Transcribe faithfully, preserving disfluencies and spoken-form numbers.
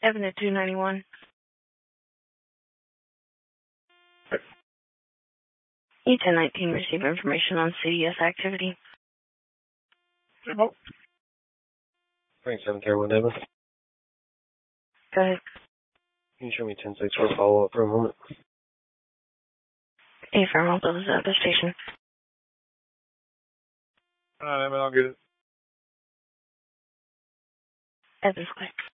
Evan at two ninety-one. E ten nineteen, receive information on C D S activity. Oh. Frank seven Care one, Evan. Go ahead. Can you show me ten six for a follow-up for a moment? Affirm, I'll build this at the station. Alright, Evan, I'll get it. Evan's quick.